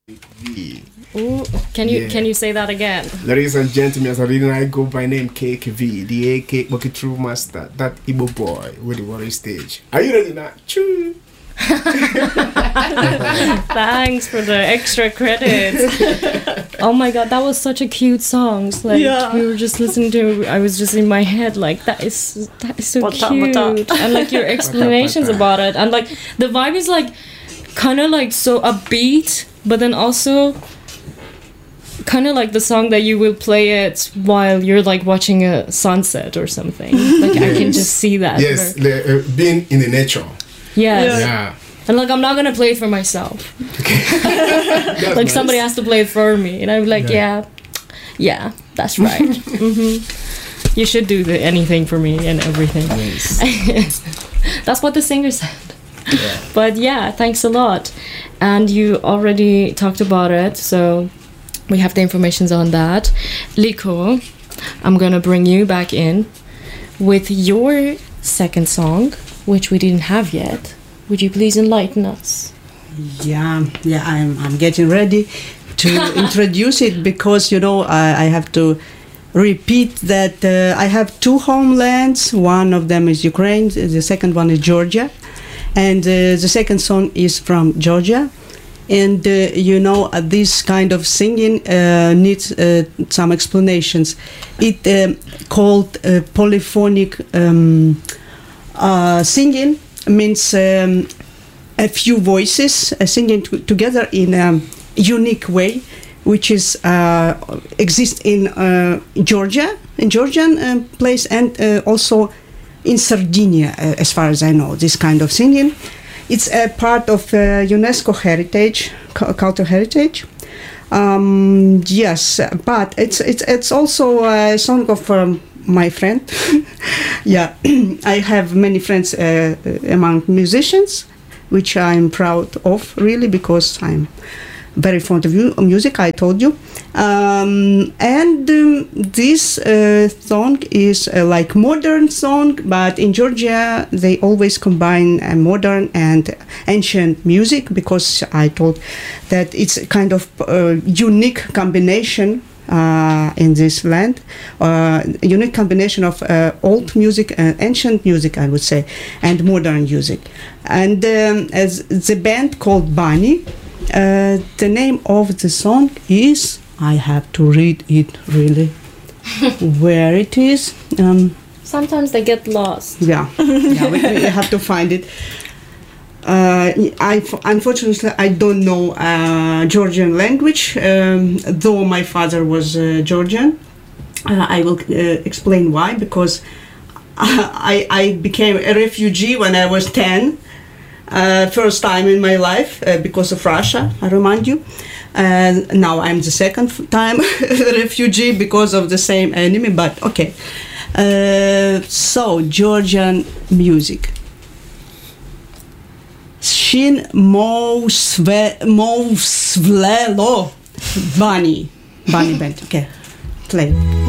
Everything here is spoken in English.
Ooh, can you say that again? Ladies and gentlemen, as I go by name KKV, the AK Bucket True Master, that Igbo boy with the worry stage. Are you ready now? Choo! Thanks for the extra credits. Oh my god, that was such a cute song. Like we were just listening to, I was just in my head like that is so cute. And like your explanations about it, and like the vibe is like kind of like so upbeat, but then also kind of like the song that you will play it while you're like watching a sunset or something. Like I can just see that. Yes, being in the nature. Yes. Yeah. And like I'm not gonna play it for myself. Like nice. somebody has to play it for me, and I'm like, yeah, that's right. You should do anything for me and everything. Nice. That's what the singer said. Yeah. But yeah, thanks a lot. And you already talked about it, so we have the informations on that. Liko, I'm gonna bring you back in with your second song, which we didn't have yet. Would you please enlighten us? Yeah, I'm getting ready to introduce it because, you know, I have to repeat that I have two homelands. One of them is Ukraine, the second one is Georgia. And the second song is from Georgia. And, you know, this kind of singing needs some explanations. It called polyphonic singing means a few voices singing together in a unique way, which is exists in Georgia, in Georgian place, and also in Sardinia, as far as I know. This kind of singing, it's a part of UNESCO heritage, cultural heritage. Yes, but it's also a song of my friend. Yeah, I have many friends among musicians, which I'm proud of, really, because I'm very fond of music, I told you. This song is like modern song, but in Georgia they always combine modern and ancient music, because I told that it's a kind of unique combination in this land, unique combination of old music and ancient music, I would say, and modern music. And as the band called Bunny, the name of the song is, I have to read it really, where it is. Sometimes they get lost. Yeah, we have to find it. Unfortunately, I don't know Georgian language, though my father was Georgian. I will explain why, because I became a refugee when I was 10, first time in my life, because of Russia, I remind you. And now I'm the second time refugee because of the same enemy, but okay. So, Georgian music. Shin Mousvlelo Bunny band. Okay, play.